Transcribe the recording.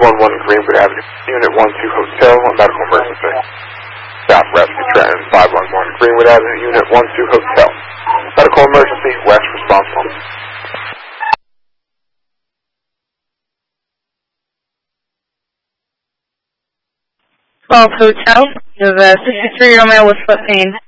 511 Greenwood Avenue, Unit 12 Hotel, a medical emergency. Staff Rescue Trenton, 511 Greenwood Avenue, Unit 12 Hotel. Medical emergency, West responsible. 12 Hotel, you have a 63-year-old male with foot pain.